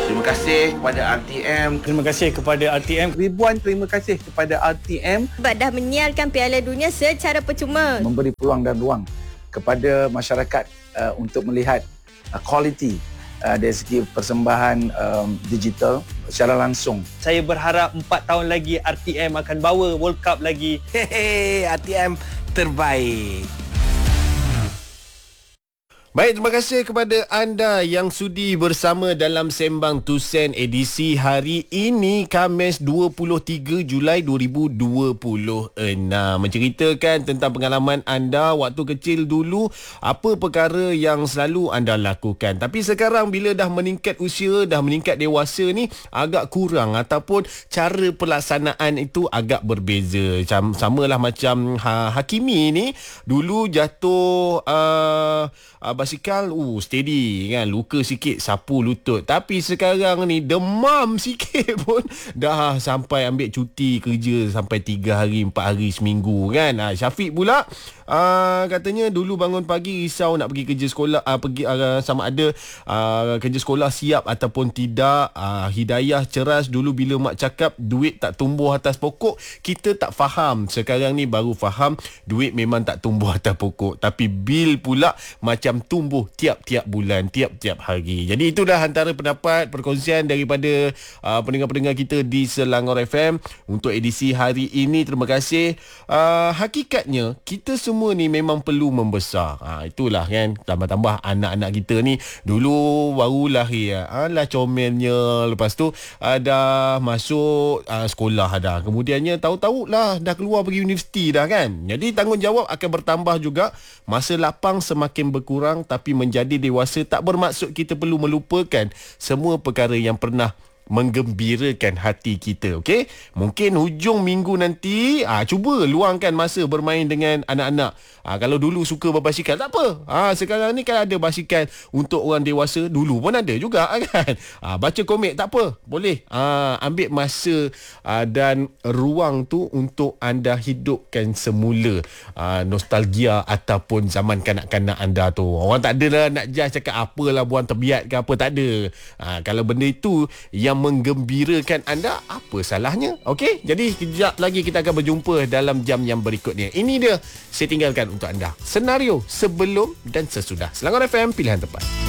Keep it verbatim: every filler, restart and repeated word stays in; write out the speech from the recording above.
Terima kasih kepada R T M. Terima kasih kepada R T M. Ribuan terima kasih kepada R T M sebab dah menyiarkan Piala Dunia secara percuma. Memberi peluang dan ruang kepada masyarakat uh, untuk melihat uh, quality uh, dari segi persembahan um, digital secara langsung. Saya berharap empat tahun lagi R T M akan bawa World Cup lagi. Hehehe, R T M terbaik. Baik, terima kasih kepada anda yang sudi bersama dalam Sembang Tusen edisi hari ini, Khamis dua puluh tiga Julai dua ribu dua puluh enam. Menceritakan tentang pengalaman anda waktu kecil dulu, apa perkara yang selalu anda lakukan. Tapi sekarang bila dah meningkat usia, dah meningkat dewasa ni, agak kurang ataupun cara pelaksanaan itu agak berbeza. Macam samalah macam ha, Hakimi ni, dulu jatuh uh, uh, basikal, uh, steady kan, luka sikit sapu lutut, tapi sekarang ni demam sikit pun dah sampai ambil cuti kerja sampai tiga hari empat hari seminggu kan. ha, Syafiq pula uh, katanya dulu bangun pagi risau nak pergi kerja sekolah, uh, pergi uh, sama ada uh, kerja sekolah siap ataupun tidak. uh, Hidayah ceras, dulu bila mak cakap duit tak tumbuh atas pokok, kita tak faham. Sekarang ni baru faham duit memang tak tumbuh atas pokok, tapi bil pula macam tumbuh tiap-tiap bulan, tiap-tiap hari. Jadi itulah antara pendapat perkongsian daripada uh, pendengar-pendengar kita di Selangor F M untuk edisi hari ini. Terima kasih. Uh, hakikatnya kita semua ni memang perlu membesar. Ha, itulah kan, tambah-tambah anak-anak kita ni dulu baru lahir, alah comelnya, lepas tu uh, dah masuk uh, sekolah dah, kemudiannya tahu-tahu lah dah keluar pergi universiti dah kan. Jadi tanggungjawab akan bertambah juga, masa lapang semakin berkurang, tapi menjadi dewasa tak bermaksud kita perlu melupakan semua perkara yang pernah menggembirakan hati kita. Okey, mungkin hujung minggu nanti ah cuba luangkan masa bermain dengan anak-anak. Ah kalau dulu suka berbasikal tak apa. Ah sekarang ni kan ada basikal untuk orang dewasa, dulu pun ada juga kan. Ah baca komik tak apa, boleh. Ah ambil masa ah, dan ruang tu untuk anda hidupkan semula ah, nostalgia ataupun zaman kanak-kanak anda tu. Orang tak ada lah nak judge cakap apalah buang terbiat ke apa, tak ada. Ah kalau benda itu yang menggembirakan anda, apa salahnya? Okey, jadi kejap lagi kita akan berjumpa dalam jam yang berikutnya. Ini dia saya tinggalkan untuk anda senario sebelum dan sesudah. Selangor F M, pilihan tepat.